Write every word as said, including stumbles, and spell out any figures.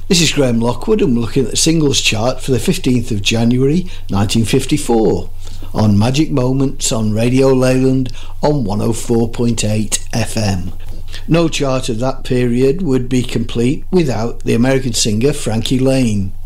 This is Graham Lockwood and we're looking at the singles chart for the fifteenth of January nineteen fifty-four on Magic Moments on Radio Leyland on one oh four point eight F M. No chart of that period would be complete without the American singer Frankie Laine.